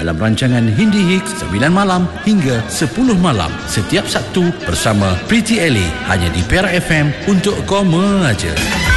dalam rancangan Hindi Hits 9 malam hingga 10 malam setiap Sabtu bersama Pretty Ellie hanya di Perak FM untuk koma aja.